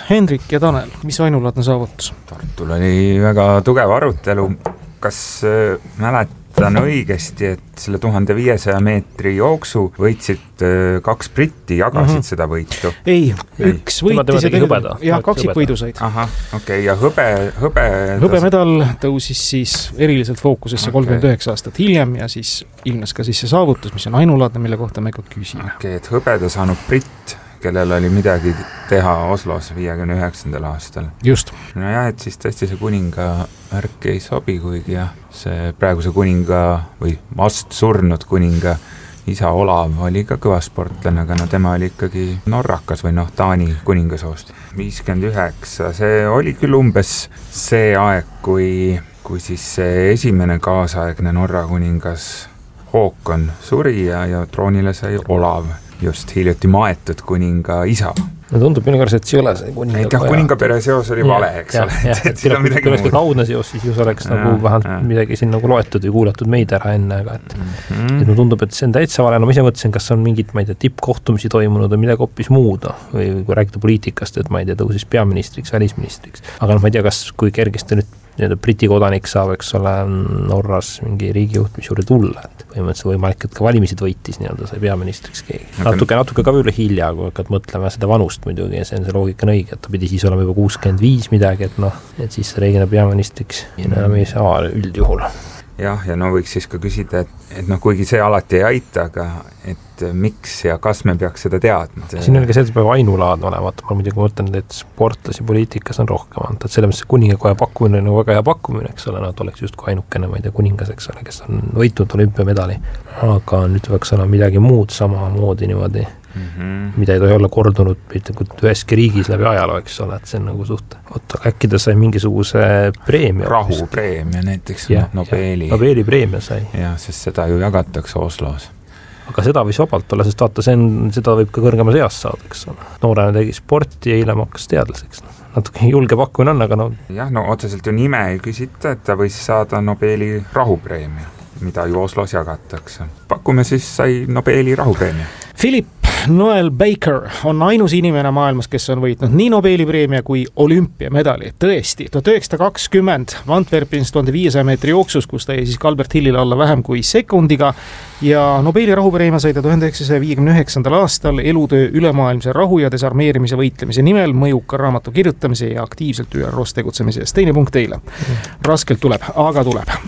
Hendrik ja Tanel, mis ainulaadne saavutus? Tartul oli väga tugev arutelu. Kas mäletan õigesti, et selle 1500 meetri jooksu võitsid 2 britti, jagasid seda võitu? Ei, üks võitis ja kaksikvõidu said. Aha, okei, ja hõbemedal tõusis siis eriliselt fookusesse 39 aastat hiljem ja siis ilmnes ka siis see saavutus, mis on ainulaadne, mille kohta me ka küsime. Okei, et hõbeda saanud britt, kellel oli midagi teha Oslos 59. aastal. Just. No jah, et siis tõesti see kuninga värk ei sobi, kuigi jah, see praeguse kuninga või vast surnud kuninga isa Olav oli ka kõva sportlane, aga no tema oli ikkagi norrakas või Taani kuningasoost. 59, see oli küll umbes see aeg, kui siis see esimene kaasaegne Norra kuningas Håkon suri ja troonile sai Olav, just hiljuti maetud kuninga isa. No tundub minu kõrvas, et see ei ole see kuningapere seos oli vale, eks ole. Kui oleks ka kaudne seos, siis just oleks nagu vähemalt midagi siin nagu loetud või kuulatud meid ära enne, aga et mulle tundub, et see on täitsa vale. No ma ise mõtlesin, kas on mingid, ma ei tea, tippkohtumisi toimunud või midagi hoopis muud, või kui räägida poliitikast, et ma ei tea, tõusis peaministriks, välisministriks. Aga ma ei tea, kas kui kergesti nüüd Briti kodanik saab, eks ole, Norras mingi riigijuht, mis juurde tulla, et põhimõtteliselt võimalik, et ka valimisid võitis nii-öelda sai peaministriks keegi. Natuke ka võib-olla hilja, kui hakkad mõtlema seda vanust muidugi ja see on see loogika õige, et ta pidi siis olema juba 65 midagi, et siis reegina peaministriks enam ei saa üldjuhul. Jah, ja võiks siis ka küsida, et kuigi see alati ei aita, aga et miks ja kas me peaks seda teadma? Siin on ka see, et peab ainulaad olema, ma muidugi mõtlen, et sportlasi poliitikas on rohkem anda, et selle mõttes kuningakoja pakkumine on väga hea pakkumine, eks ole, nad oleks just kui ainukene, ma ei tea, kuningas, eks ole, kes on võitnud olümpiamedali, aga nüüd võiks olla midagi muud samamoodi niimoodi, mida ei tohi olla kordunud üheski riigis läbi ajaloo, eks ole, et see on nagu suht. Oota, äkki ta sai mingisuguse preemia? Rahupreemia näiteks, Nobeli preemia sai. Ja, sest seda ju jagatakse Oslos. Aga seda võis vabalt olla, sest vaata, seda võib ka kõrgemas eas saada, eks ole. Noorena tegi sporti ja hiljem hakkas teadlaseks. Natuke julge pakkumine on, aga Jah, otseselt ju nime ei küsita, et ta võis saada Nobeli rahupreemia, mida ju Oslos jagatakse. Pakume siis sai Nobeli rahupreemia. Philip Noel Baker on ainus inimene maailmas, kes on võitnud nii Nobeli preemia kui olümpiamedali. Tõesti, 1920 Antwerpenis 1500 meetri jooksus, kus ta jäi siis Albert Hillile alla vähem kui sekundiga ja Nobeli rahupreemia sai ta 1959. aastal elutöö ülemaailmse rahu ja desarmeerimise võitlemise nimel, mõjuka raamatu kirjutamise ja aktiivselt ÜROs tegutsemise eest. Teine punkt teile. Raskelt tuleb, aga tuleb.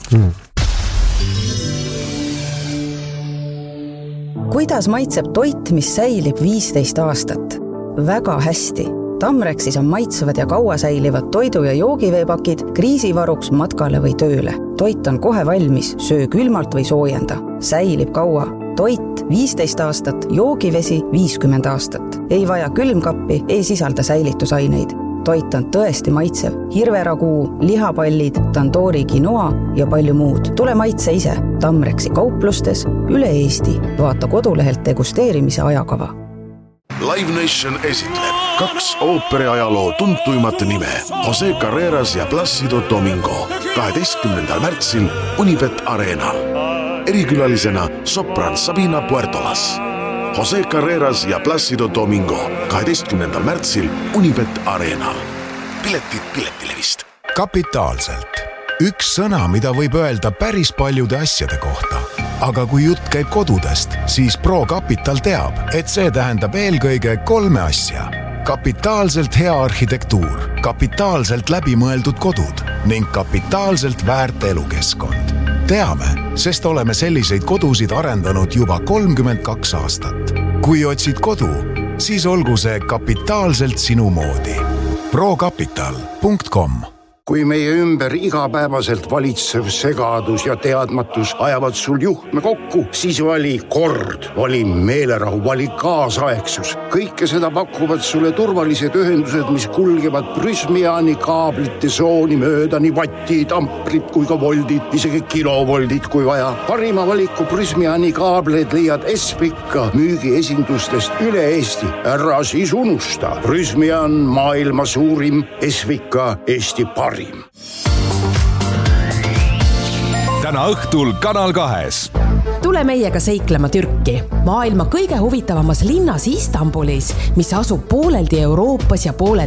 Kuidas maitseb toit, mis säilib 15 aastat? Väga hästi. Tamrexis on maitsevad ja kaua säilivad toidu- ja joogiveepakid kriisivaruks matkale või tööle. Toit on kohe valmis, söö külmalt või soojenda. Säilib kaua. Toit 15 aastat, joogivesi 50 aastat. Ei vaja külmkappi, ei sisalda säilitusaineid. Toit on tõesti maitsev. Hirveraguu, lihapallid, tandoori quinoa ja palju muud. Tule maitse ise. Tamrexi kauplustes üle Eesti. Vaata kodulehelt degusteerimise ajakava. Live Nation esitleb 2 ooperiajaloo tuntuimat nime Jose Carreras ja Plácido Domingo 12. märtsil Unibet Arenal. Erikülalisena sopran Sabina Puertolas. Jose Carreras ja Plácido Domingo 12. märtsil Unibet Arenal. Piletid Piletilevist. Kapitaalselt. Üks sõna, mida võib öelda päris paljude asjade kohta. Aga kui jutt käib kodudest, siis ProCapital teab, et see tähendab eelkõige 3 asja. Kapitaalselt hea arhitektuur, kapitaalselt läbimõeldud kodud ning kapitaalselt väärt elukeskkond. Teame, sest oleme selliseid kodusid arendanud juba 32 aastat. Kui otsid kodu, siis olgu see kapitaalselt sinu moodi. procapital.com. Kui meie ümber igapäevaselt valitsev segadus ja teadmatus ajavad sul juhtme kokku, siis vali kord, vali meelerahu, vali kaasaegsus. Kõike seda pakuvad sulle turvalised ühendused, mis kulgevad Prysmiani kaablite sooni mööda, nii vattid, amprid kui ka voldid, isegi kilovoldid kui vaja. Parima valiku Prysmiani kaableid leiad Espika müügiesindustest üle Eesti. Ära siis unusta. Prysmian maailma suurim, Espika Eesti parim. Täna õhtul Kanal 2. Tule meiega seiklema Türki, maailma kõige huvitavamas linnas Istanbulis, mis asub pooleldi Euroopas ja pooleldi